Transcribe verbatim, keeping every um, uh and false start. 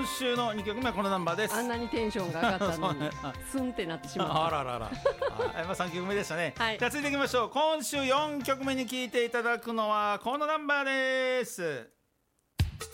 今週のにきょくめはこのナンバーです。 あんなにテンションが上がったのに、 ね、 スンってなってしまった。 あらららあ、まあ、さんきょくめでしたね、 はい、 じゃあ続いていきましょう。今週よんきょくめに聴いていただくのはこのナンバーです。